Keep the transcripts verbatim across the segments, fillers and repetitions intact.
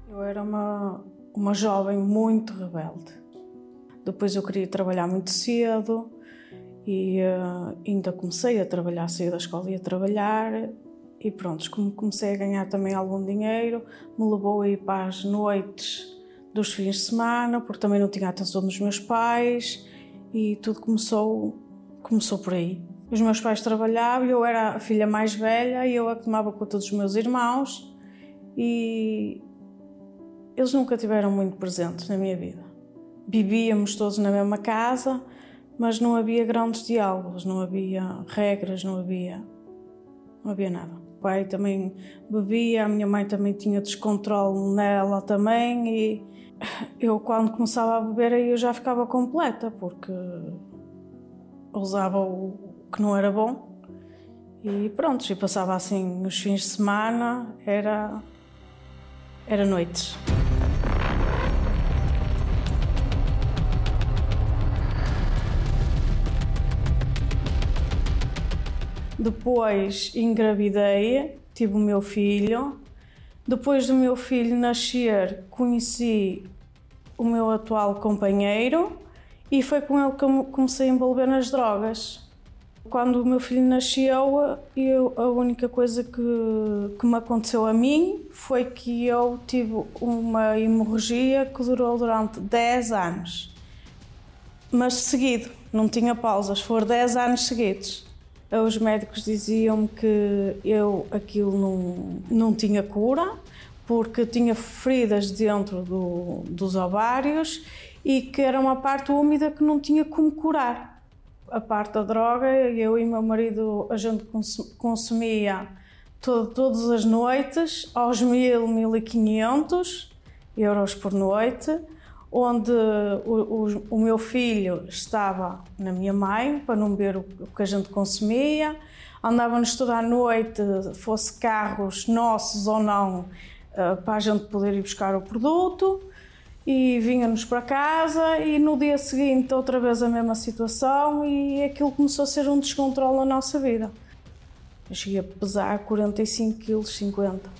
Eu era uma, uma jovem muito rebelde. Depois eu queria trabalhar muito cedo e uh, ainda comecei a trabalhar, saí da escola e a trabalhar e pronto, como comecei a ganhar também algum dinheiro, me levou a ir para as noites dos fins de semana, porque também não tinha atenção dos meus pais e tudo começou, começou por aí. Os meus pais trabalhavam, eu era a filha mais velha e eu a que tomava conta dos meus irmãos e eles nunca tiveram muito presentes na minha vida. Vivíamos todos na mesma casa, mas não havia grandes diálogos, não havia regras, não havia, não havia nada. O pai também bebia, a minha mãe também tinha descontrole nela também e eu quando começava a beber aí eu já ficava completa porque usava o que não era bom e pronto, e passava assim os fins de semana, era, era noites. Depois engravidei, tive o meu filho. Depois do meu filho nascer, conheci o meu atual companheiro e foi com ele que eu comecei a envolver nas drogas. Quando o meu filho nasceu, eu, a única coisa que, que me aconteceu a mim foi que eu tive uma hemorragia que durou durante dez anos. Mas seguido, não tinha pausas, foram dez anos seguidos. Os médicos diziam-me que eu, aquilo não, não tinha cura, porque tinha feridas dentro do, dos ovários e que era uma parte úmida que não tinha como curar. A parte da droga, eu e meu marido, a gente consumia todo, todas as noites, aos mil, mil e quinhentos euros por noite, onde o, o, o meu filho estava na minha mãe, para não beber o, o que a gente consumia, andávamos toda a noite, fosse carros nossos ou não, para a gente poder ir buscar o produto, e vinha-nos para casa e no dia seguinte outra vez a mesma situação e aquilo começou a ser um descontrole na nossa vida. Eu cheguei a pesar quarenta e cinco quilos, cinquenta.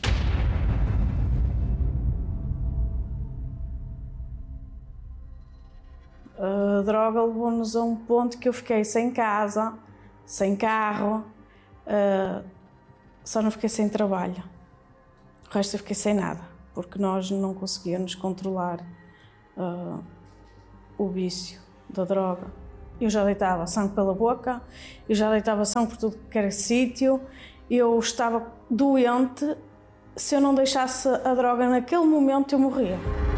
A droga levou-nos a um ponto que eu fiquei sem casa, sem carro, uh, só não fiquei sem trabalho. O resto eu fiquei sem nada, porque nós não conseguíamos controlar uh, o vício da droga. Eu já deitava sangue pela boca, eu já deitava sangue por tudo que era sítio, eu estava doente, se eu não deixasse a droga naquele momento eu morria.